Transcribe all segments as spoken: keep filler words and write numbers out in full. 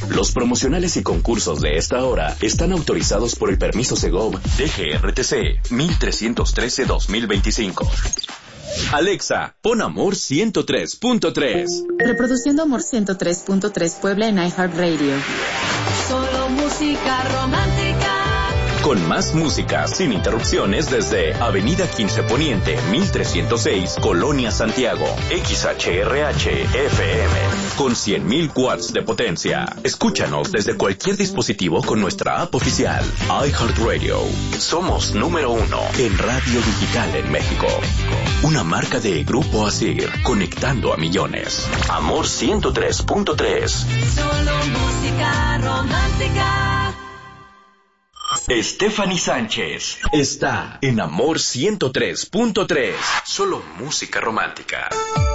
Los promocionales y concursos de esta hora están autorizados por el permiso Segov D G R T C mil trescientos trece guión dos mil veinticinco. Alexa, pon Amor ciento tres punto tres. Reproduciendo Amor ciento tres punto tres Puebla en iHeartRadio. Solo música romántica. Con más música sin interrupciones desde Avenida quince Poniente, mil trescientos seis, Colonia Santiago. X H R H F M. Con cien mil watts de potencia. Escúchanos desde cualquier dispositivo con nuestra app oficial. iHeartRadio. Somos número uno en radio digital en México. Una marca de Grupo Asir, conectando a millones. Amor ciento tres punto tres. Solo música romántica. Stephanie Sánchez está en Amor ciento tres punto tres. Solo música romántica.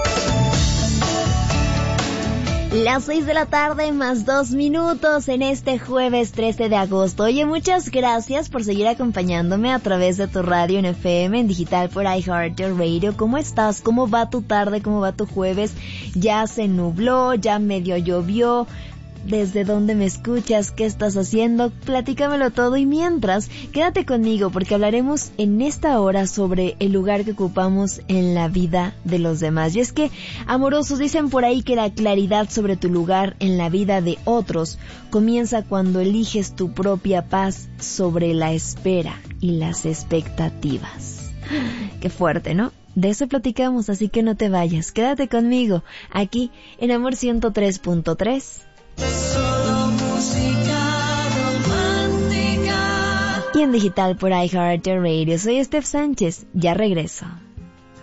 Las seis de la tarde más dos minutos en este jueves trece de agosto. Oye, muchas gracias por seguir acompañándome a través de tu radio en F M, en digital por iHeartRadio. ¿Cómo estás? ¿Cómo va tu tarde? ¿Cómo va tu jueves? Ya se nubló, ya medio llovió. ¿Desde dónde me escuchas? ¿Qué estás haciendo? Platícamelo todo y mientras, quédate conmigo porque hablaremos en esta hora sobre el lugar que ocupamos en la vida de los demás. Y es que, amorosos, dicen por ahí que la claridad sobre tu lugar en la vida de otros comienza cuando eliges tu propia paz sobre la espera y las expectativas. Qué fuerte, ¿no? De eso platicamos, así que no te vayas. Quédate conmigo, aquí en Amor ciento tres punto tres. Solo música romántica. Y en digital por iHeartRadio. Soy Steph Sánchez. Ya regreso.